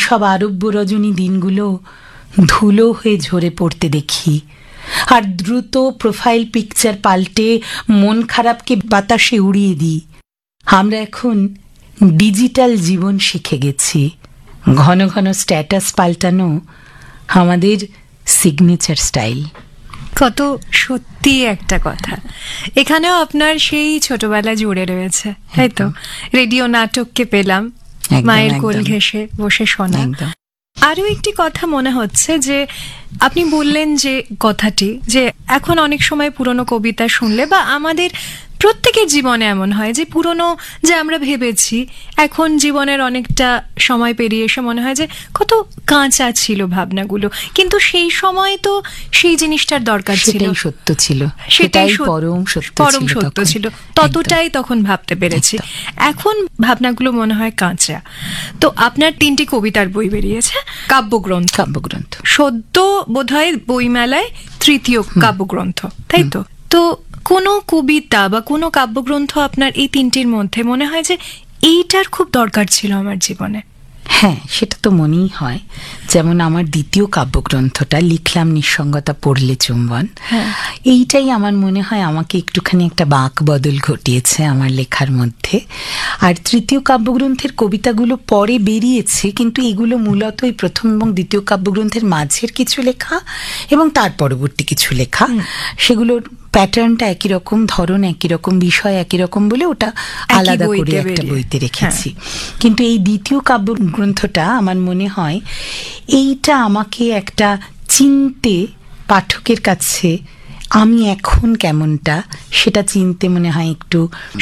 সব আরব্য রজনী দিনগুলো ধুলো হয়ে ঝরে পড়তে দেখি, আর দ্রুত প্রোফাইল পিকচার পাল্টে মন খারাপকে বাতাসে উড়িয়ে দিই। আমরা এখন ডিজিটাল জীবন শিখে গেছি। ঘন ঘন স্ট্যাটাস পাল্টানো আমাদের সিগনেচার স্টাইল। কত সত্যি একটা কথা। এখানেও আপনার সেই ছোটবেলা জুড়ে রয়েছে, তাই তো? রেডিও নাটককে পেলাম, মায়ের কোল ঘেঁষে বসে শোনা। আরো একটি কথা মনে হচ্ছে যে আপনি বললেন যে কথাটি, যে এখন অনেক সময় পুরনো কবিতা শুনলে বা আমাদের প্রত্যেকের জীবনে এমন হয় যে পুরনো যে আমরা ভেবেছি, এখন জীবনের অনেকটা সময় পেরিয়ে এসে মনে হয় যে কত কাঁচা ছিল ভাবনাগুলো, কিন্তু সেই সময় তো সেই জিনিসটার দরকার ছিল, সেটাই সত্য ছিল, সেটাই পরম সত্য ছিল, ততটাই তখন ভাবতে পেরেছি। এখন ভাবনাগুলো মনে হয় কাঁচা। তো আপনার 3টি কবিতার বই বেরিয়েছে, কাব্যগ্রন্থ সদ্য বোধহয় বইমেলায় 3য় কাব্যগ্রন্থ, তাই তো? তো কোনো কবিতা বা কোনো কাব্যগ্রন্থ আপনার এই 3টির মধ্যে মনে হয় যে এইটার খুব দরকার ছিল আমার জীবনে? হ্যাঁ, সেটা তো মনেই হয়। যেমন আমার 2য় কাব্যগ্রন্থটা লিখলাম নিঃসঙ্গতা পড়লে চুম্বন, এইটাই আমার মনে হয় আমাকে একটুখানি একটা বাঁক বদল ঘটিয়েছে আমার লেখার মধ্যে। আর 3য় কাব্যগ্রন্থের কবিতাগুলো পরে বেরিয়েছে, কিন্তু এগুলো মূলত এই 1ম এবং 2য় কাব্যগ্রন্থের মাঝের কিছু লেখা এবং তার পরবর্তী কিছু লেখা। সেগুলোর প্যাটার্নটা একই রকম, ধরন একই রকম, বিষয় একই রকম বলে ওটা আলাদা করে একটা বইতে রেখেছি। কিন্তু এই 2য় কাব্যগ্রন্থটা আমার মনে হয় এইটা আমাকে একটা চিনতে, পাঠকের কাছে আমি এখন কেমনটা সেটা চিনতে মনে হয় একটু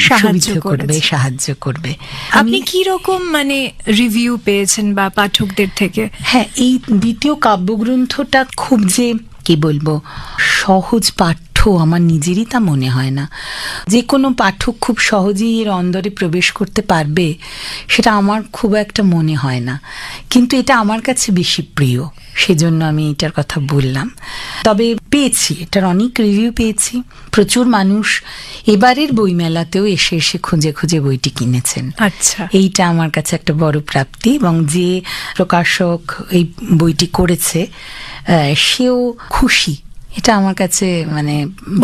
সাহায্য করবে। আপনি কি রকম মানে রিভিউ পেয়েছেন বা পাঠকদের থেকে? হ্যাঁ, এই 2য় কাব্যগ্রন্থটা খুব যে কি বলবো সহজ পাঠ্য আমার নিজেরই তা মনে হয় না। যে কোনো পাঠক খুব সহজেই এর অন্দরে প্রবেশ করতে পারবে সেটা আমার খুব একটা মনে হয় না, কিন্তু এটা আমার কাছে বেশি প্রিয়, সেজন্য আমি এটার কথা বললাম। তবে পেয়েছি, এটার অনেক রিভিউ পেয়েছি। প্রচুর মানুষ এবারের বইমেলাতেও এসে এসে খুঁজে খুঁজে বইটি কিনেছেন। আচ্ছা, এইটা আমার কাছে একটা বড় প্রাপ্তি। এবং যে প্রকাশক এই বইটি করেছে সেও খুশি, এটা আমার কাছে মানে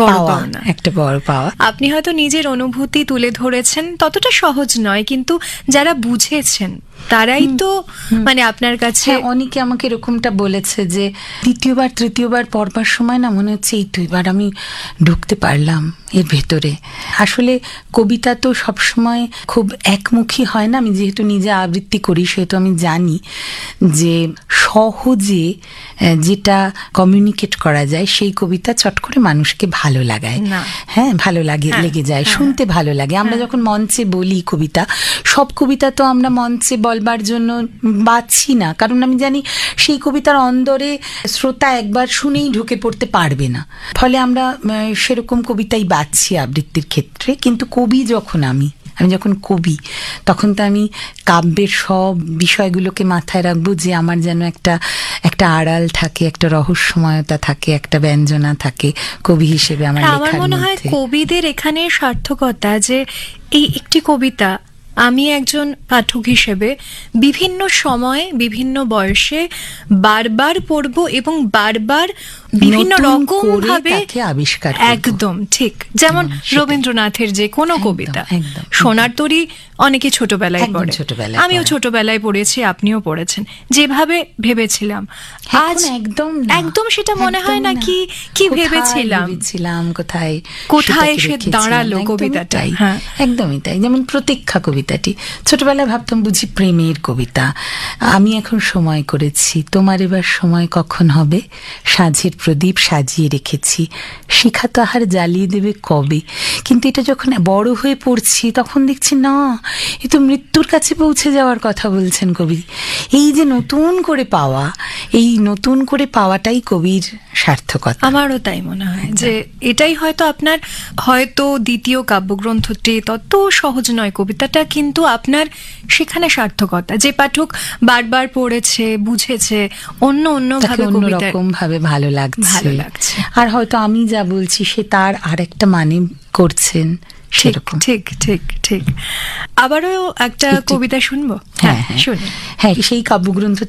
একটা বড় পাওয়া। আপনি হয়তো নিজের অনুভূতি তুলে ধরেছেন, ততটা সহজ নয়, কিন্তু যারা বুঝেছেন তারাই তো মানে আপনার কাছে। অনেকে আমাকে এরকমটা বলেছে যে 2য়বার 3য়বার পড়বার সময় না মনে হচ্ছে এই তো এবার আমি ঢুকতে পারলাম এর ভেতরে। আসলে কবিতা তো সবসময় খুব একমুখী হয় না। আমি যেহেতু নিজে আবৃত্তি করি সেহেতু আমি জানি যে সহজে যেটা কমিউনিকেট করা যায় সেই কবিতা চট করে মানুষকে ভালো লাগায়। হ্যাঁ, ভালো লেগে যায়, শুনতে ভালো লাগে। আমরা যখন মঞ্চে বলি কবিতা, সব কবিতা তো আমরা মঞ্চে বলবার জন্য বাঁচি না, কারণ আমি জানি সেই কবিতার অন্দরে শ্রোতা একবার শুনেই ঢুকে পড়তে পারবে না, ফলে আমরা সেরকম কবিতাই বাঁচছি আবৃত্তির ক্ষেত্রে। কিন্তু আমি যখন কবি, তখন তো আমি কাব্যের সব বিষয়গুলোকে মাথায় রাখবো, যে আমার যেন একটা আড়াল থাকে, একটা রহস্যময়তা থাকে, একটা ব্যঞ্জনা থাকে কবি হিসেবে আমার লেখার মধ্যে। আমার মনে হয় কবিদের এখানে সার্থকতা যে এই একটি কবিতা আমি একজন পাঠক হিসেবে বিভিন্ন সময়ে বিভিন্ন বয়সে বারবার পড়ব এবং বারবার বিভিন্ন রকম ভাবে আবিষ্কার। একদম ঠিক, যেমন রবীন্দ্রনাথের যে কোনো কবিতা, সোনার তরী অনেকে ছোটবেলায় পড়ে, আমিও ছোটবেলায় পড়েছি, আপনিও পড়েছেন। যেভাবে ভেবেছিলাম আজ একদম সেটা মনে হয় না কি ভেবেছিলাম, কোথায় এসে দাঁড়ালো কবিতাটা। একদমই তাই। যেমন প্রতীক্ষা কবিতাটি ছোটবেলায় ভাবতাম বুঝি প্রেমের কবিতা। আমি এখন সময় করেছি, তোমার এবার সময় কখন হবে, সাঁঝের প্রদীপ সাজিয়ে রেখেছি, শিখা তাহার জ্বালিয়ে দেবে কবে। কিন্তু এটা যখন বড় হয়ে পড়ছি তখন দেখছি না, এ তো মৃত্যুর কাছে পৌঁছে যাওয়ার কথা বলছেন কবি। এই যে নতুন করে পাওয়াটাই কবির সার্থকতা। আমারও তাই মনে হয় যে এটাই হয়তো আপনার 2য় কাব্যগ্রন্থটি তত সহজ নয় কবিতাটা, কিন্তু আপনার সেখানে সার্থকতা। যে পাঠক বারবার পড়েছে, বুঝেছে, অন্যরকম ভাবে ভালো লাগছে, আর হয়তো আমি যা বলছি সে তার আর একটা মানে করছেন সেরকম। ঠিক। আবারও একটা কবিতা শুনবো। হ্যাঁ, সেই কাব্যগ্রন্থ